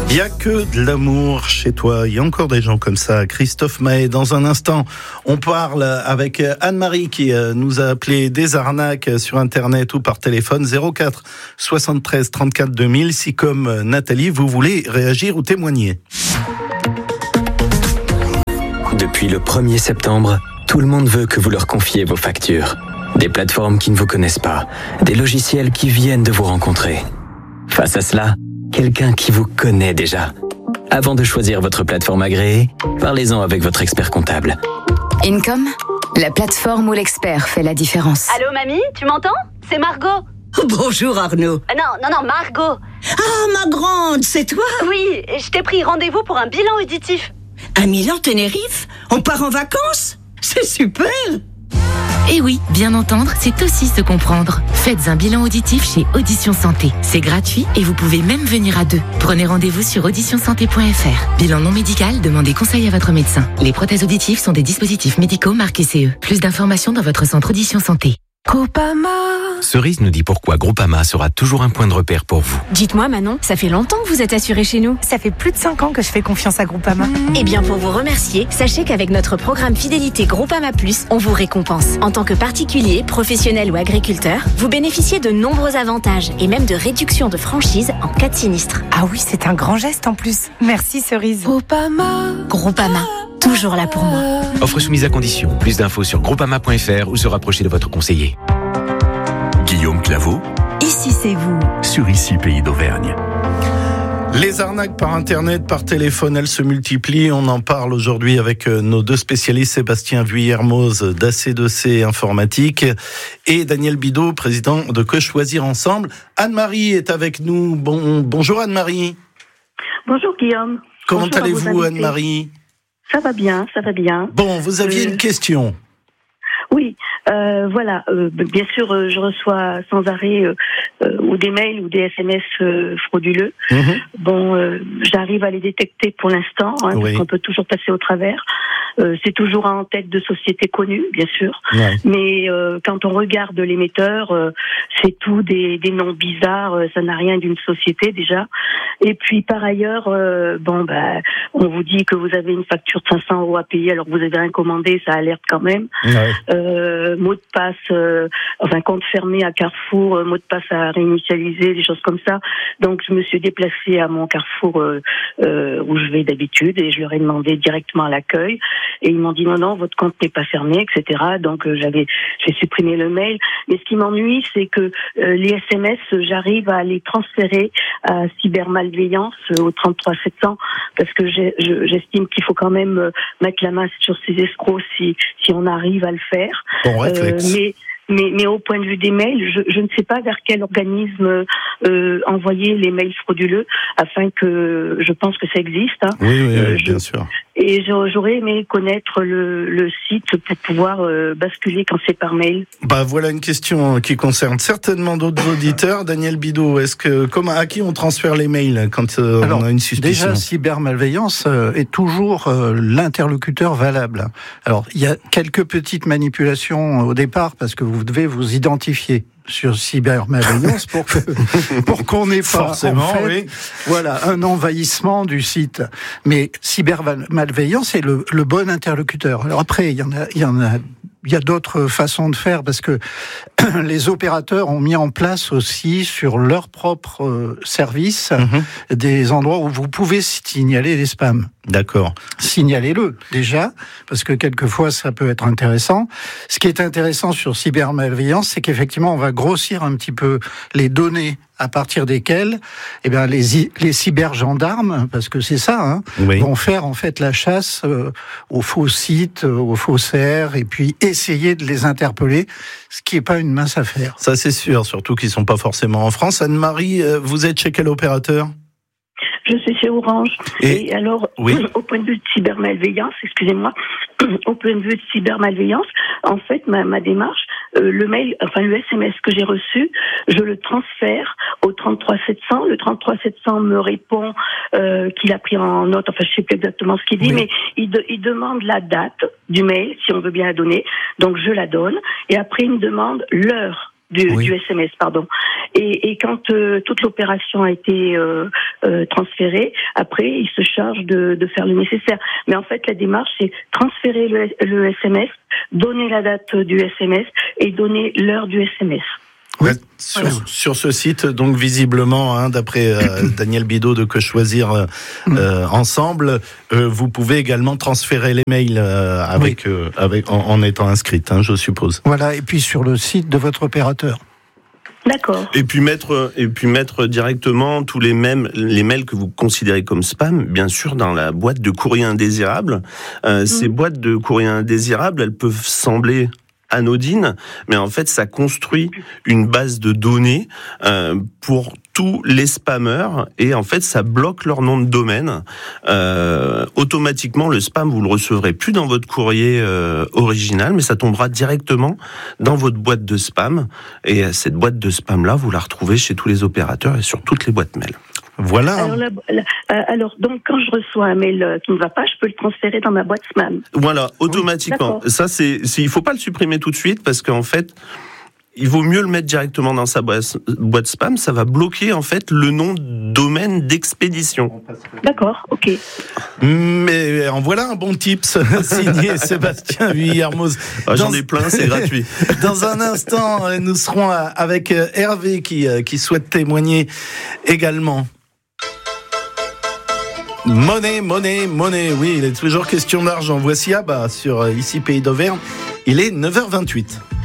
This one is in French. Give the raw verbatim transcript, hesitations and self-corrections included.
Il n'y a que de l'amour chez toi. Il y a encore des gens comme ça. Christophe Mahé, dans un instant, on parle avec Anne-Marie qui nous a appelé des arnaques sur Internet ou par téléphone. zéro quatre soixante-treize trente-quatre deux mille si, comme Nathalie, vous voulez réagir ou témoigner. Depuis le premier septembre, tout le monde veut que vous leur confiez vos factures. Des plateformes qui ne vous connaissent pas, des logiciels qui viennent de vous rencontrer. Face à cela, quelqu'un qui vous connaît déjà. Avant de choisir votre plateforme agréée, parlez-en avec votre expert comptable. Income, la plateforme où l'expert fait la différence. Allô mamie, tu m'entends? C'est Margot. Bonjour Arnaud. Euh, non, non, non, Margot. Ah, ma grande, c'est toi? Oui, je t'ai pris rendez-vous pour un bilan auditif. À Milan-Tenerife? On part en vacances? C'est super! Et oui, bien entendre, c'est aussi se comprendre. Faites un bilan auditif chez Audition Santé. C'est gratuit et vous pouvez même venir à deux. Prenez rendez-vous sur audition santé point f r. Bilan non médical, demandez conseil à votre médecin. Les prothèses auditives sont des dispositifs médicaux marqués C E. Plus d'informations dans votre centre Audition Santé. Groupama. Cerise nous dit pourquoi Groupama sera toujours un point de repère pour vous. Dites-moi Manon, ça fait longtemps que vous êtes assurée chez nous. Ça fait plus de cinq ans que je fais confiance à Groupama. Mmh. Eh bien pour vous remercier, sachez qu'avec notre programme Fidélité Groupama Plus, on vous récompense. En tant que particulier, professionnel ou agriculteur, vous bénéficiez de nombreux avantages et même de réductions de franchise en cas de sinistre. Ah oui, c'est un grand geste en plus. Merci Cerise. Groupama. Groupama. Toujours là pour moi. Offre soumise à condition. Plus d'infos sur groupama point f r ou se rapprocher de votre conseiller. Guillaume Claveau. Ici c'est vous. Sur Ici Pays d'Auvergne. Les arnaques par Internet, par téléphone, elles se multiplient. On en parle aujourd'hui avec nos deux spécialistes, Sébastien Vuillermoz d'A C deux C Informatique et Daniel Bidot, président de Que Choisir Ensemble. Anne-Marie est avec nous. Bon, bonjour Anne-Marie. Bonjour Guillaume. Comment bonjour allez-vous Anne-Marie? Ça va bien, ça va bien. Bon, vous aviez euh... une question. Oui, euh, voilà. Euh, bien sûr, euh, je reçois sans arrêt euh, euh, ou des mails ou des S M S euh, frauduleux. Mmh. Bon, euh, j'arrive à les détecter pour l'instant, hein, oui. parce qu'on peut toujours passer au travers. Euh, c'est toujours en tête de sociétés connues, bien sûr. Ouais. Mais euh, quand on regarde l'émetteur, euh, c'est tout des, des noms bizarres. Euh, ça n'a rien d'une société déjà. Et puis par ailleurs, euh, bon, bah, on vous dit que vous avez une facture de cinq cents euros à payer, alors que vous avez rien commandé, ça alerte quand même. Ouais. Euh, mot de passe, euh, enfin compte fermé à Carrefour, euh, mot de passe à réinitialiser, des choses comme ça. Donc je me suis déplacée à mon Carrefour euh, euh, où je vais d'habitude et je leur ai demandé directement à l'accueil et ils m'ont dit non non votre compte n'est pas fermé, et cetera. Donc euh, j'avais j'ai supprimé le mail. Mais ce qui m'ennuie, c'est que euh, les S M S, j'arrive à les transférer à cybermalveillance euh, au trente-trois sept cents parce que j'ai, je, j'estime qu'il faut quand même euh, mettre la main sur ces escrocs si si on arrive à le faire. Bon réflexe. Euh, mais Mais, mais au point de vue des mails, je, je ne sais pas vers quel organisme euh, envoyer les mails frauduleux, afin que je pense que ça existe. Hein. Oui, oui, euh, oui je, bien sûr. Et j'aurais aimé connaître le, le site pour pouvoir euh, basculer quand c'est par mail. Bah voilà une question qui concerne certainement d'autres auditeurs. Daniel Bidot, est-ce que comment à qui on transfère les mails quand euh, Alors, on a une suspicion? Déjà, cybermalveillance euh, est toujours euh, l'interlocuteur valable. Alors il y a quelques petites manipulations au départ parce que vous Vous devez vous identifier sur cybermalveillance pour que pour qu'on n'ait pas forcément en fait, oui. voilà un envahissement du site. Mais cybermalveillance est le, le bon interlocuteur. Alors après il y en a il y en a il y a d'autres façons de faire parce que les opérateurs ont mis en place aussi sur leur propre euh, service mmh. des endroits où vous pouvez signaler les spams. D'accord. Signalez-le déjà parce que quelquefois ça peut être intéressant. Ce qui est intéressant sur cybermalveillance, c'est qu'effectivement on va grossir un petit peu les données à partir desquelles, eh bien les les cybergendarmes, parce que c'est ça, hein, oui. vont faire en fait la chasse euh, aux faux sites, euh, aux faussaires, et puis essayer de les interpeller, ce qui est pas une mince affaire. Ça c'est sûr, surtout qu'ils sont pas forcément en France. Anne-Marie, euh, vous êtes chez quel opérateur ? Je suis chez Orange. Et, et alors, oui. au point de vue de cybermalveillance, excusez-moi, au point de vue de cybermalveillance, en fait, ma, ma démarche, euh, le mail, enfin le S M S que j'ai reçu, je le transfère au trente-trois sept cents. Le trente-trois sept cents me répond euh, qu'il a pris en note, enfin je sais plus exactement ce qu'il dit, oui. mais il, de, il demande la date du mail, si on veut bien la donner. Donc je la donne. Et après, il me demande l'heure du, Oui. du S M S, pardon. Et, et quand euh, toute l'opération a été euh, euh, transférée, après, il se charge de, de faire le nécessaire. Mais en fait, la démarche, c'est transférer le, le S M S, donner la date du S M S et donner l'heure du S M S. Oui. Sur, voilà. sur ce site, donc visiblement, hein, d'après euh, Daniel Bido de Que Choisir euh, euh, Ensemble, euh, vous pouvez également transférer les mails euh, avec, oui. euh, avec, en, en étant inscrite, hein, je suppose. Voilà, et puis sur le site de votre opérateur. D'accord. Et puis mettre, et puis mettre directement tous les mêmes, les mails que vous considérez comme spam, bien sûr, dans la boîte de courrier indésirable. Euh, mmh. Ces boîtes de courrier indésirable, elles peuvent sembler anodine, mais en fait, ça construit une base de données euh, pour tous les spammers et en fait, ça bloque leur nom de domaine. Euh, automatiquement, le spam, vous le recevrez plus dans votre courrier euh, original, mais ça tombera directement dans votre boîte de spam. Et cette boîte de spam-là, vous la retrouvez chez tous les opérateurs et sur toutes les boîtes mail. Voilà. Alors, la, la, alors, donc, quand je reçois un mail qui ne va pas, je peux le transférer dans ma boîte spam. Voilà, automatiquement. Oui, ça, c'est, c'est, il faut pas le supprimer tout de suite parce qu'en fait, il vaut mieux le mettre directement dans sa boîte, boîte spam. Ça va bloquer, en fait, le nom de domaine d'expédition. D'accord, ok. Mais en voilà un bon tips signé Sébastien Vuillermoz. Ah, j'en ai plein, c'est gratuit. Dans un instant, nous serons avec Hervé qui, qui souhaite témoigner également. Monnaie, monnaie, monnaie, oui, il est toujours question d'argent. Voici Abba sur Ici Pays d'Auvergne. Il est neuf heures vingt-huit.